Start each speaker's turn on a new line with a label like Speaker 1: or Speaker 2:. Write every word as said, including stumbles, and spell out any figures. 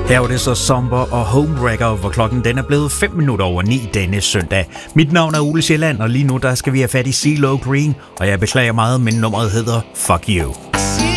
Speaker 1: Her var det så Somber og Homewrecker, hvor klokken den er blevet fem minutter over ni denne søndag. Mit navn er Ole Sjælland, og lige nu der skal vi have fat i CeeLo Green, og jeg beklager meget, men nummeret hedder Fuck You.